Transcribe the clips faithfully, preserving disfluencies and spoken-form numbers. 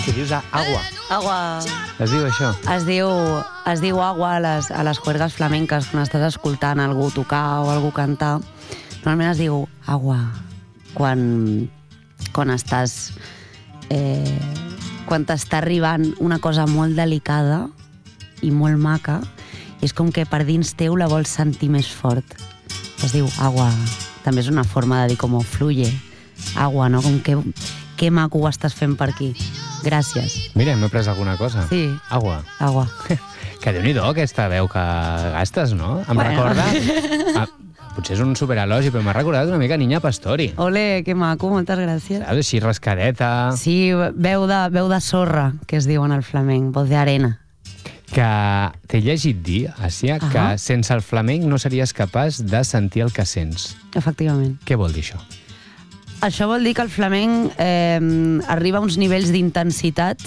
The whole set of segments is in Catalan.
Que dius agua. Agua. Es diu això? Es diu, es diu agua a les, a les juergues flamenques, quan estàs escoltant algú tocar o algú cantar. Normalment es diu agua quan, quan estàs... Eh, quan t'està arribant una cosa molt delicada i molt maca, i és com que per dins teu la vols sentir més fort. Es diu agua. També és una forma de dir com fluye. Agua, no? Com que, que maco ho estàs fent per aquí. Gràcies. Mira, m'he pres alguna cosa. Sí. Agua. Agua. Que déu-n'hi-do aquesta veu que gastes, no? Em Bueno. recorda... Ah, potser és un superelogi, però m'ha recordat una mica Niña Pastori. Ole, que maco, moltes gràcies. Saps? Així rascadeta... Sí, veu de, veu de sorra, que es diu en el flamenc, voz de arena. Que t'he llegit dir, Àsia, Ah. que sense el flamenc no series capaç de sentir el que sents. Efectivament. Què vol dir això? Això vol dir que el flamenc eh, arriba a uns nivells d'intensitat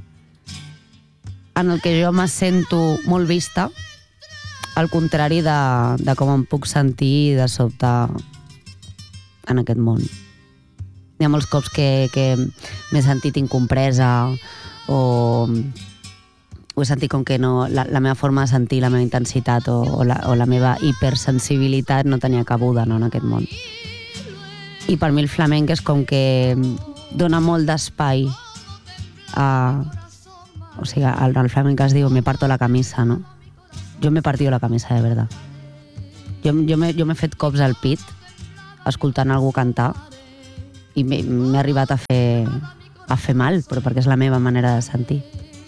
en el que jo me sento molt vista, al contrari de, de com em puc sentir de sobte en aquest món. Hi ha molts cops que, que m'he sentit incompresa o ho he sentit com que no, la, la meva forma de sentir, la meva intensitat o, o, la, o la meva hipersensibilitat no tenia cabuda, no, en aquest món. I per mi el flamenc és com que dona molt d'espai a... O sigui, al, al flamenc es diu me parto la camisa, no? Jo m'he partido la camisa, de verdad. Jo, jo m'he fet cops al pit escoltant algú cantar i m'he arribat a fer, a fer mal, però perquè és la meva manera de sentir.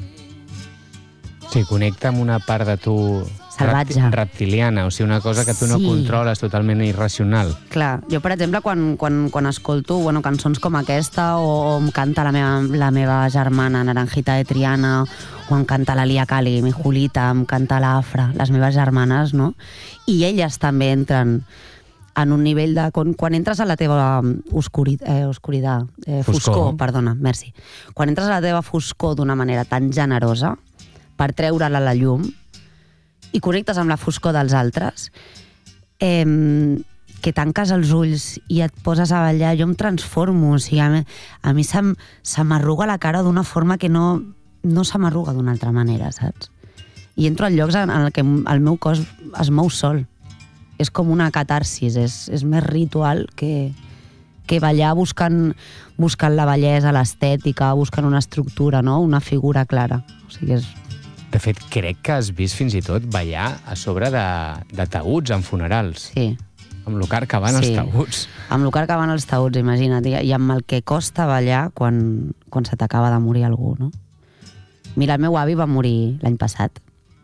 Sí, connecta amb una part de tu... Salvatge. Reptiliana, o sigui, una cosa que tu no Sí. controles, totalment irracional. Clar, jo, per exemple, quan, quan, quan escolto bueno, cançons com aquesta o, o em canta la meva, la meva germana Naranjita de Triana o em canta la Lia Cali, mi Julita, em canta l'Afra, les meves germanes, no? I elles també entren en un nivell de... Quan, quan entres a la teva oscuri, eh, oscuritat, eh, foscor, Foscor. perdona, merci. Quan entres a la teva foscor d'una manera tan generosa per treure-la a la llum i connectes amb la foscor dels altres, eh, que tanques els ulls i et poses a ballar, jo em transformo, o sigui, a mi, a mi se m'arruga la cara d'una forma que no, no se m'arruga d'una altra manera, saps? I entro en llocs en, en el que el meu cos es mou sol. És com una catarsis, és, és més ritual que, que ballar buscant, buscant la bellesa, l'estètica, buscant una estructura, no? Una figura clara. O sigui, és... De fet, crec que has vist fins i tot ballar a sobre de, de taüts en funerals. Sí. Amb lo car que van Sí. els taüts. Amb el car que van els taüts, imagina't, i amb el que costa ballar quan, quan se t'acaba de morir algú, no? Mira, el meu avi va morir l'any passat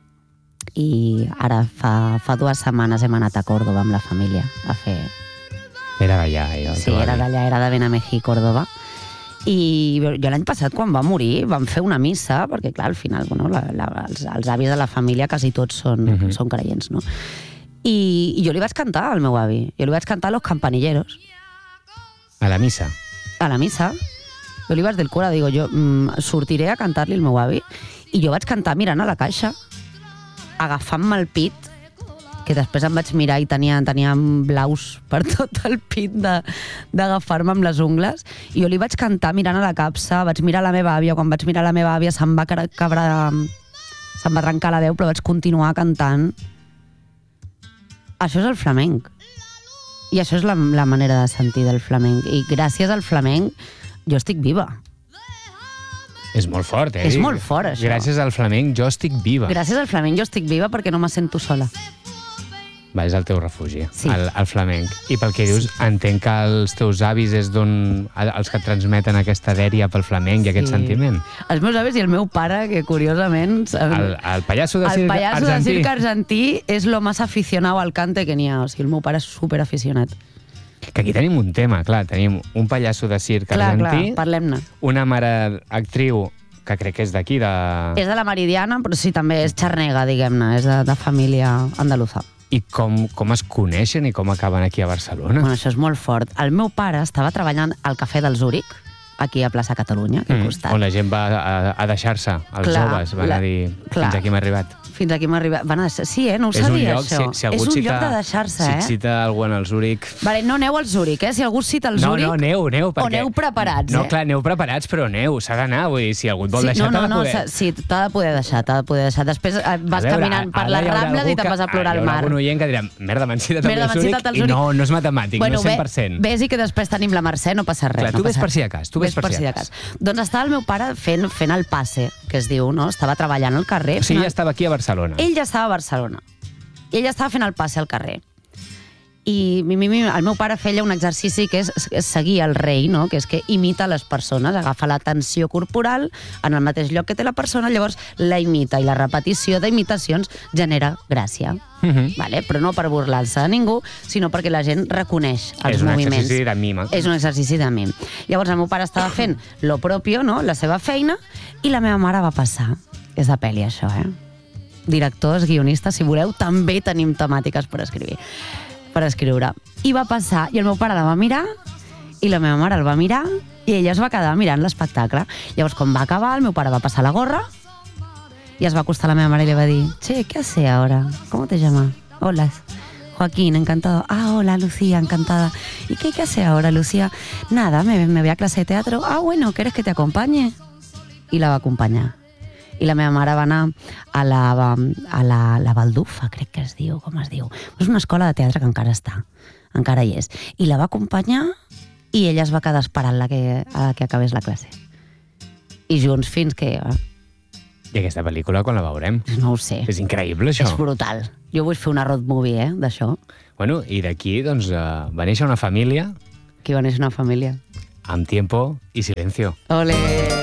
i ara fa, fa dues setmanes hem anat a Còrdoba amb la família a fer... Era d'allà, eh? el Sí, teu era avi. d'allà, era de Benamejí, Còrdoba. I jo l'any passat, quan va morir, vam fer una missa, perquè, clar, al final, bueno, la, la, els, els avis de la família quasi tots són, uh -huh. són creients, no? I, I jo li vaig cantar al meu avi. Jo li vaig cantar Los Campanilleros. A la missa. A la missa. Jo li vaig del cura, digo, jo mm, sortiré a cantar-li al meu avi. I jo vaig cantar mirant a la caixa, agafant-me el pit, que després em vaig mirar i tenia, tenia blaus per tot el pit d'agafar-me amb les ungles, i jo li vaig cantar mirant a la capsa, vaig mirar la meva àvia, quan vaig mirar la meva àvia se'm va, cabrar, se'm va trencar la veu, però vaig continuar cantant. Això és el flamenc. I això és la, la manera de sentir del flamenc. I gràcies al flamenc jo estic viva. És molt fort, eh? És molt fort, això. Gràcies al flamenc jo estic viva. Gràcies al flamenc jo estic viva perquè no me sento sola. Va, és el teu refugi, Sí. el, el flamenc. I pel que dius, sí. entenc que els teus avis és d'on els que et transmeten aquesta dèria pel flamenc i aquest Sí. sentiment. Els meus avis i el meu pare, que curiosament... El, el pallasso de el circ pallasso de argentí. circ argentí és lo más aficionado al cante que n'hi ha. O sigui, el meu pare és superaficionat. Que aquí tenim un tema, clar. Tenim un pallasso de circ Clar, clar, argentí, parlem-ne. una mare actriu que crec que és d'aquí, de... És de la Meridiana, però sí, també és xarnega, diguem-ne, és de, de família andaluza. I com, com es coneixen i com acaben aquí a Barcelona? Bueno, això és molt fort. El meu pare estava treballant al Cafè del Zúrich, aquí a plaça Catalunya, aquí al Mm, costat. on la gent va a, a deixar-se, els Clar, joves van la- a dir clar. fins aquí hem arribat. Fins aquí m'arriba... Van a deixar... Sí, eh? No ho És un sabia, lloc, això. si, si algú és un cita, lloc de deixar-se, si eh? Si cita algú en el Zúrich... Vale, no aneu al Zúrich, eh? Si algú cita el No, Zúrich... no, aneu, aneu, perquè... O aneu preparats, no, eh? No, clar, aneu preparats, però aneu, s'ha d'anar, vull dir, si algú et vol sí, deixar, no, no, t'ha de no, poder... sí, t'ha de poder deixar, t'ha de poder deixar. Després eh, vas veure, caminant per ara les hi haurà Rambles algú i te'n que- vas a plorar ah, al mar. Hi haurà algun oient que dirà, merda, m'han citat Merda, al m'han Zúrich, citat al i Zúrich. no, no és matemàtic, Bueno, no és cent per cent. Ves i que després tenim la Mercè, no passa res. Clar, no tu ves passa per si de cas, tu ves per si de cas. Doncs estava el meu pare fent, fent el passe, que es diu, no? Estava treballant al carrer. O sigui, fent ja el- estava aquí a Barcelona. Ell ja estava a Barcelona. I ell estava fent el passe al carrer. I mi, mi, mi, el meu pare feia un exercici que és, és seguir el rei, no? Que és que imita les persones, agafa l'atenció corporal en el mateix lloc que té la persona, llavors la imita, i la repetició d'imitacions genera gràcia. Mhm. Vale? Però no per burlar-se de ningú, sinó perquè la gent reconeix els És un moviments. exercici de mima. És un exercici de mim. Llavors el meu pare estava fent lo propio, no? La seva feina, i la meva mare va passar. És de pel·li, això, eh? Directors, guionistes, si voleu, també tenim temàtiques per escriure. per escriure. I va passar, i el meu pare la va mirar, i la meva mare el va mirar, i ella es va quedar mirant l'espectacle. Llavors, quan va acabar, el meu pare va passar la gorra, i es va acostar a la meva mare i li va dir, che, ¿qué hace ahora? ¿Cómo te llamas? Hola, Joaquín, encantado. Ah, hola, Lucía, encantada. ¿Y qué, qué hace ahora, Lucía? Nada, me, me voy a clase de teatro. Ah, bueno, ¿quieres que te acompañe? I la va acompanyar. I la meva mare va anar a la, a la, la Baldufa, crec que es diu, com es diu. És una escola de teatre que encara està, encara hi és. I la va acompanyar i ella es va quedar esperant la que, a que acabés la classe. I junts fins que... I aquesta pel·lícula, quan la veurem? No ho sé. És increïble, això. És brutal. Jo vull fer una road movie, eh, d'això. Bueno, i d'aquí, doncs, uh, va néixer una família... Que va néixer una família. Amb tiempo i silencio. Ole!